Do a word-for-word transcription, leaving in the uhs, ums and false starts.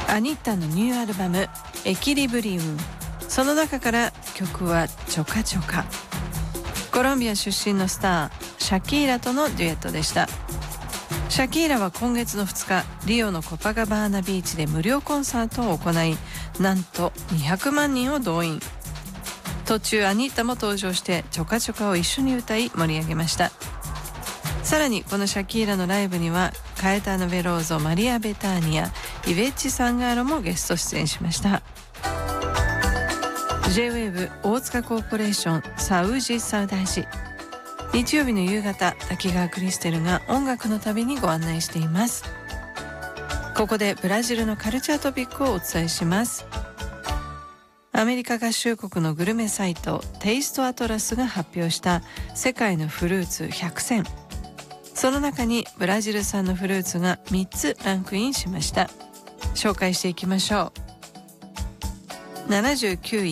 アニッタのニューアルバムエキリブリウム、その中から曲はチョカチョカ。コロンビア出身のスターシャキーラとのデュエットでした。シャキーラは今月のふつか、リオのコパカバーナビーチで無料コンサートを行い、なんとにひゃくまんにんを動員。途中アニッタも登場してチョカチョカを一緒に歌い盛り上げました。さらにこのシャキーラのライブにはカエターノ・ベローゾ、マリア・ベターニやイベッチ・サンガーロもゲスト出演しました。 ジェイウェーブ 大塚コーポレーションサウジ・サウダージ、日曜日の夕方、滝川クリステルが音楽の旅にご案内しています。ここでブラジルのカルチャートピックをお伝えします。アメリカ合衆国のグルメサイトテイストアトラスが発表した世界のフルーツひゃくせん、その中にブラジル産のフルーツがみっつランクインしました。紹介していきましょう。ななじゅうきゅうい